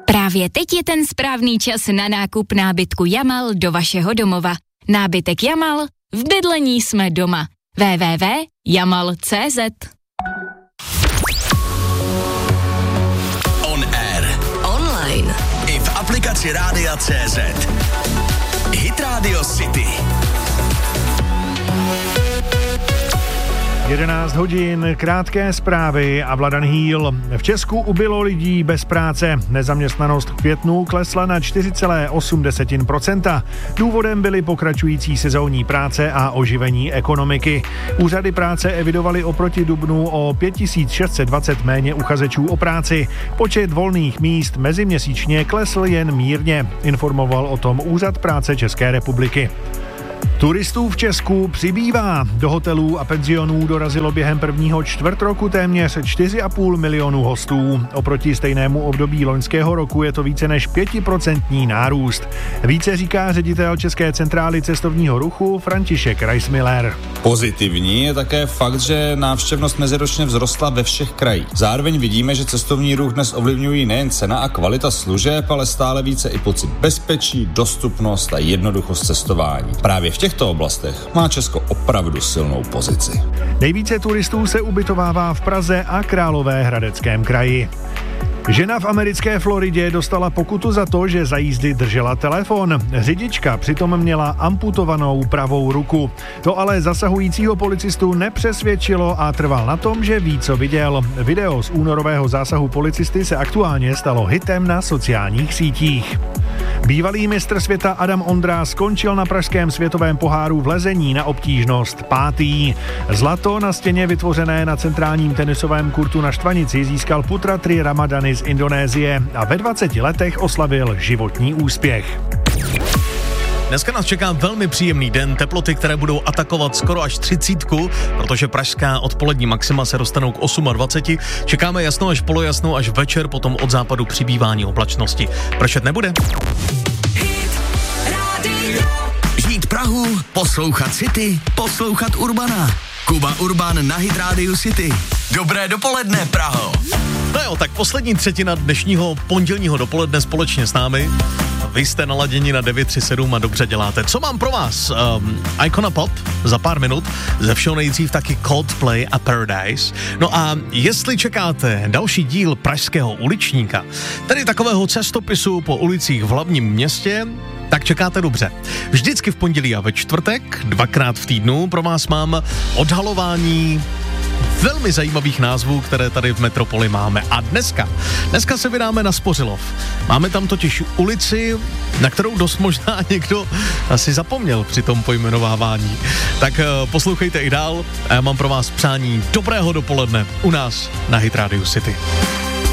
Právě teď je ten správný čas na nákup nábytku Jamal do vašeho domova. Nábytek Jamal, v bydlení jsme doma. www.jamal.cz. On air. Online. I v aplikaci Rádia CZ. Hit Radio City. 11 hodin, krátké zprávy a Vladan Hýl. V Česku ubylo lidí bez práce. Nezaměstnanost v květnu klesla na 4,8%. Důvodem byly pokračující sezónní práce a oživení ekonomiky. Úřady práce evidovaly oproti dubnu o 5620 méně uchazečů o práci. Počet volných míst meziměsíčně klesl jen mírně, informoval o tom Úřad práce České republiky. Turistů v Česku přibývá. Do hotelů a penzionů dorazilo během prvního čtvrtroku téměř 4,5 milionu hostů. Oproti stejnému období loňského roku je to více než 5% nárůst. Více říká ředitel České centrály cestovního ruchu František Reismiller. Pozitivní je také fakt, že návštěvnost meziročně vzrostla ve všech krajích. Zároveň vidíme, že cestovní ruch dnes ovlivňují nejen cena a kvalita služeb, ale stále více i pocit bezpečí, dostupnost a jednoduchost cestování. Právě v těchto oblastech má Česko opravdu silnou pozici. Nejvíce turistů se ubytovává v Praze a Královéhradeckém kraji. Žena v americké Floridě dostala pokutu za to, že za jízdy držela telefon. Řidička přitom měla amputovanou pravou ruku. To ale zasahujícího policistu nepřesvědčilo a trval na tom, že ví, co viděl. Video z únorového zásahu policisty se aktuálně stalo hitem na sociálních sítích. Bývalý mistr světa Adam Ondra skončil na pražském světovém poháru v lezení na obtížnost 5. Zlato na stěně vytvořené na centrálním tenisovém kurtu na Štvanici získal Putratri Ramadani z Indonésie a ve 20 letech oslavil životní úspěch. Dneska nás čeká velmi příjemný den, teploty, které budou atakovat skoro až 30, protože pražská odpolední maxima se dostanou k 28. Čekáme jasnou až polojasnou až večer, potom od západu přibývání oblačnosti. Pršet nebude? Žít Prahu, poslouchat City, poslouchat Urbana. Kuba Urban na Hit Radio City. Dobré dopoledne, Praho. No jo, tak poslední třetina dnešního pondělního dopoledne společně s námi. Vy jste naladěni na 937 a dobře děláte. Co mám pro vás? Icona Pop za pár minut, ze všeho nejdřív taky Coldplay a Paradise. No a jestli čekáte další díl pražského uličníka, tedy takového cestopisu po ulicích v hlavním městě, tak čekáte dobře. Vždycky v pondělí a ve čtvrtek, 2krát v týdnu, pro vás mám odhalování velmi zajímavých názvů, které tady v metropoli máme. A dneska se vydáme na Spořilov. Máme tam totiž ulici, na kterou dost možná někdo asi zapomněl při tom pojmenovávání. Tak poslouchejte i dál a já mám pro vás přání dobrého dopoledne u nás na Hit Radio City.